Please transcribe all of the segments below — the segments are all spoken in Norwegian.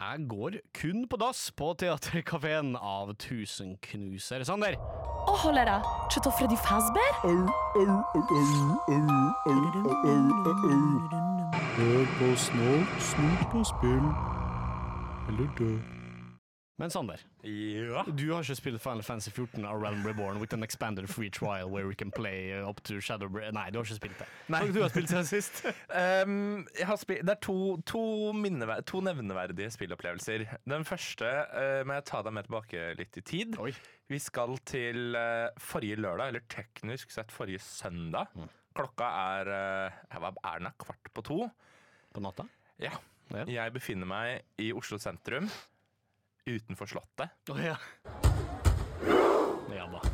Jeg går kun på dass på teaterkaféen av Tusen knuser. Sander. Cholera, czy to Freddy Fazbear? Hør på snort, snort på spill. Eller dø. Men Sander, Ja. du har ikke spilt Final Fantasy 14 av Realm Reborn with an expanded free trial where we can play up to Nei, du har ikke spilt det. Nei. Hva du har spilt siden sist? Jeg har det er to nevneverdige spillopplevelser. Den første må jeg ta deg med tilbake litt i tid. Oi. Vi skal til forrige lørdag, eller teknisk sett forrige søndag. Klokka hva er den? 1:15. På natta? Ja. Ja. Jeg befinner meg i Oslo sentrum, utenfor Slottet. Ja. Ja da.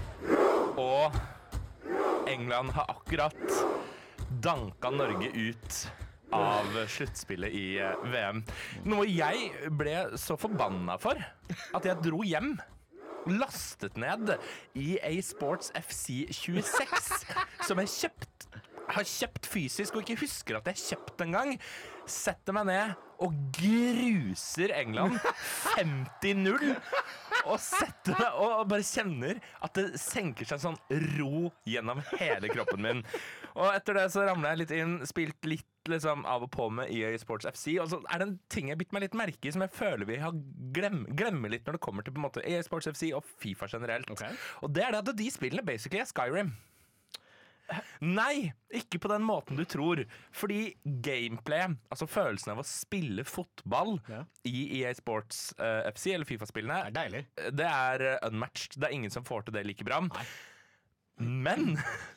Og England har akkurat danka Norge ut av sluttspillet i VM. Noe jeg ble så forbanna for at jeg dro hjem. Lastet ned EA Sports FC 26, som jeg har kjøpt fysisk og ikke husker at jeg kjøpt en gang. Setter meg ned og gruser England 50-0. Og setter meg og bare kjenner at det senker seg sånn ro gjennom hele kroppen min. Og etter det så ramler jeg litt inn, spilt litt liksom av og på med EA Sports FC. Og så er det en ting jeg bitt meg litt merke i som jeg føler vi har glemmer litt når det kommer til på en måte EA Sports FC og FIFA generelt. Okay. Og det er det at de spillene basically er Skyrim. Nei, ikke på den måten du tror. Fordi gameplay, altså følelsen av å spille fotball i EA Sports FC eller FIFA-spillene, Det er deilig. det er unmatched. Det er ingen som får til det like bra. Nei. Men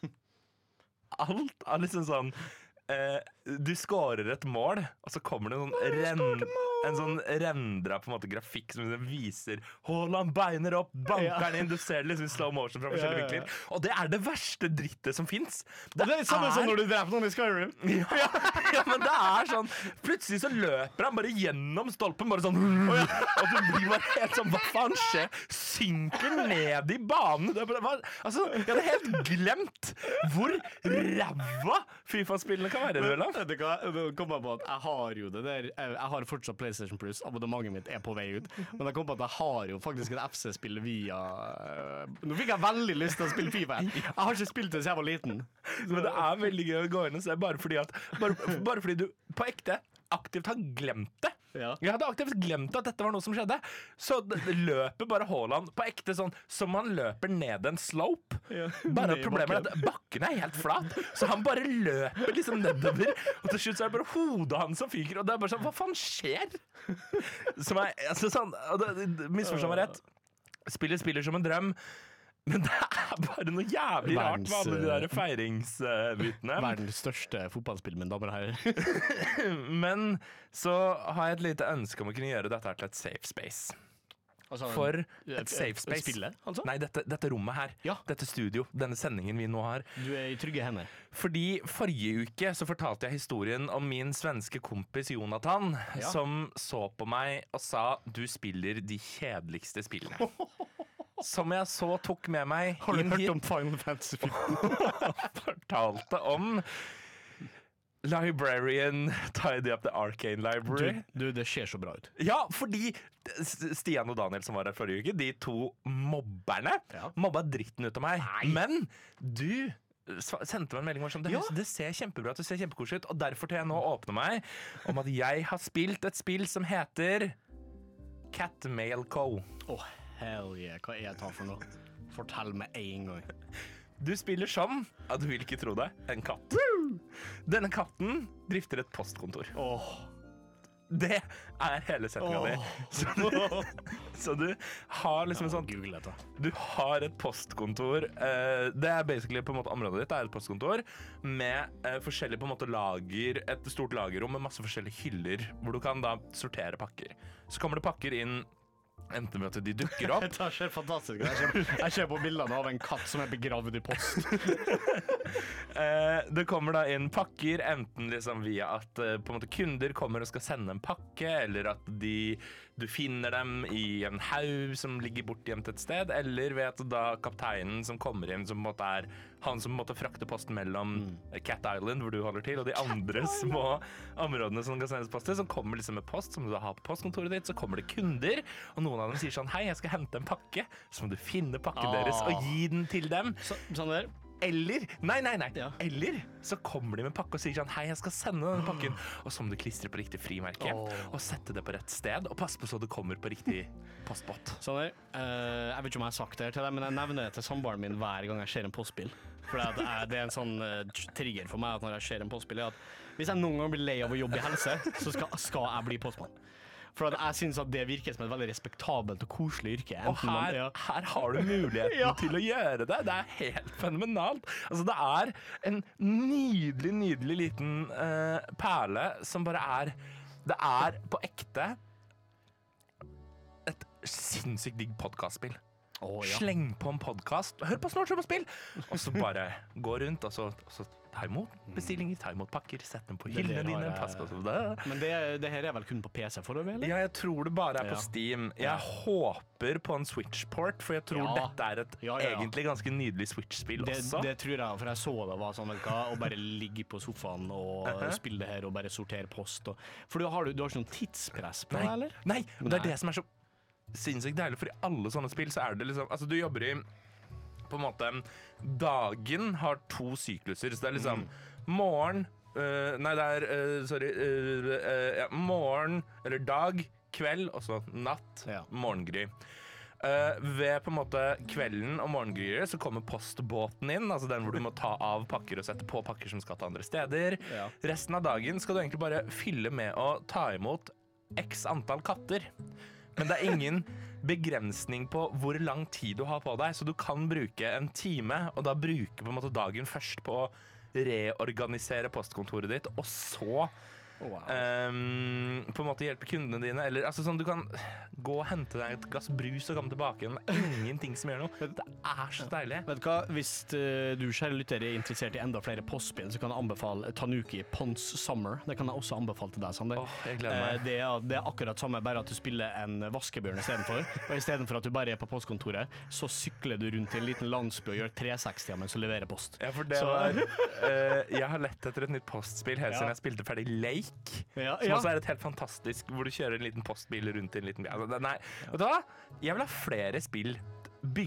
alt er liksom sånn du scorer et mål, og så kommer det en sånn rendra på en måte grafikk som viser Haaland beiner opp, banker den inn. Du ser det liksom i slow motion fra forskjellige vinkler. Og det er det verste drittet som finnes. Det er samme som når du dreper noen i Skyrim. Ja, men det er sånn. Plutselig så løper han bare gjennom stolpen, bare sånn. Og du blir bare helt sånn, hva faen skjer? Synker ned i banen. Altså, jeg hadde helt glemt hvor ræva FIFA-spillene kan være. Vet du hva? Nå kom jeg på at jeg har jo det der. Jeg har fortsatt PlayStation Plus. Abonnementet mitt er på vei ut. Men jeg kom på at jeg har jo faktisk et FC-spill via Nå fikk jeg veldig lyst til å spille FIFA. Jeg har ikke spilt det siden jeg var liten. Men det er veldig gøy å gå inn og se, bare fordi du på ekte aktivt har glemt det. Ja. Jeg hadde aktivt glemt at dette var noe som skjedde. Så det løper bare Haaland på ekte sånn som han løper ned en slope. Ja. Bare problemet er at bakken er helt flat, så han bare løper liksom nedover, og til slutt så er det bare hodet hans som fyker, og det er bare sånn, hva faen skjer? Som er, altså sånn, misforstå meg rett, spiller som en drøm, men det er bare noe jævlig rart med alle de der feiringsbitene. Verdens største fotballspill, mine damer og herrer. Men så har jeg et lite ønske om å kunne gjøre dette til et safe space. Altså, For et safe space. Spillet, altså? Nei, dette rommet her. Ja. Dette studio. Denne sendingen vi nå har. Du er i trygge hender. Fordi forrige uke så fortalte jeg historien om min svenske kompis Jonathan, som så på meg og sa du spiller de kjedeligste spillene. Som jeg så tok med meg Har du inn hørt hit om Final Fantasy 14? fortalte om Librarian Tidy Up the Arcane Library. Det ser så bra ut. Ja, fordi Stian og Daniel som var her forrige uke, de to mobberne mobba dritten ut av meg. Men du sendte meg en melding hvor sånn, det ser kjempebra ut, det ser kjempekoselig ut, og derfor til jeg nå åpne meg om at jeg har spilt et spill som heter Cat Mail Co. Hell yeah, hva er jeg tar for noe? Fortell meg en gang. Du spiller som, du vil ikke tro det, en katt. Denne katten drifter et postkontor. Det er hele setningen di. Så du har liksom sånn Google dette. Du har et postkontor. Det er basically på en måte området ditt. Det er et postkontor med forskjellige på en måte lager, et stort lagerrom med masse forskjellige hyller hvor du kan da sortere pakker. Så kommer det pakker inn enten ved at de dukker opp. Det ser fantastisk ut. Jeg ser på bildene av en katt som er begravd i post. Det kommer da inn pakker, enten liksom via at på en måte kunder kommer og skal sende en pakke, eller at du finner dem i en haug som ligger bortgjemt et sted, eller ved at da kapteinen som kommer inn, som på en måte er han som måtte frakte posten mellom Cat Island, hvor du holder til, og de andre små områdene som kan sendes post til, som kommer liksom med post, som du har på postkontoret ditt, så kommer det kunder, og noen av dem sier sånn, hei, jeg skal hente en pakke, så må du finne pakken deres og gi den til dem. Sånn der. Eller, nei, eller så kommer de med pakke og sier sånn, hei, jeg skal sende denne pakken, og så må du klistre på riktig frimerke, og sette det på rett sted, og passe på så det kommer på riktig postbåt. Sånn der. Jeg vet ikke om jeg har sagt det til deg, men jeg nevner det til samboeren min hver gang jeg ser en postbil. For det er en sånn trigger for meg at når jeg ser en postbil, er at hvis jeg noen gang blir lei av å jobbe i helse, så skal jeg bli postmann. For jeg synes at det virker som et veldig respektabelt og koselig yrke. Og her har du muligheten til å gjøre det. Det er helt fenomenalt. Altså, det er en nydelig liten perle som bare det er på ekte et sinnssykt digg podcastspill. Sleng på en podcast, hør på Snort, spill, og så bare gå rundt, og så ta imot bestillinger, ta imot pakker, sett dem på hyllene dine, pass på det. Men det her er vel kun på PC foreløpig, eller? Ja, jeg tror det bare er på Steam. Jeg håper på en Switch-port, for jeg tror dette er et egentlig ganske nydelig Switch-spill også. Det tror jeg, for jeg så det var sånn, å bare ligge på sofaen og spille det her, og bare sortere post. For du har ikke noen tidspress på det, eller? Nei, det er det som er så sinnssykt deilig, for i alle sånne spill så er det liksom, altså du jobber i på en måte, dagen har 2 sykluser, så det er liksom morgen, morgen, eller dag, kveld, og så natt, morgengry. Ved på en måte kvelden og morgengryet så kommer postbåten inn, altså den hvor du må ta av pakker og sette på pakker som skal til andre steder. Resten av dagen skal du egentlig bare fylle med å ta imot x antall katter. Men det er ingen begrensning på hvor lang tid du har på deg, så du kan bruke en time, og da bruke på en måte dagen først på å reorganisere postkontoret ditt, og så på en måte hjelpe kundene dine, eller altså sånn du kan gå og hente deg et glass brus og komme tilbake igjen. Det er ingenting som gjør noe. Det er så deilig. Vet du hva, hvis du kjære lytter er interessert i enda flere postspill, så kan jeg anbefale Tanuki Ponds Summer. Det kan jeg også anbefale til deg, Sander. Jeg gleder meg. Det er akkurat samme, bare at du spiller en vaskebjørn i stedet for. Og i stedet for at du bare er på postkontoret, så sykler du rundt til en liten landsby og gjør 360 mens du leverer post. Ja, for det var jeg har lett etter et nytt postspill helt siden jeg spilte ferdig Lake. Som også er et helt fantastisk, hvor du kjører en liten postbil rundt i en liten bil. Nei, vet du hva? Jeg vil ha flere spill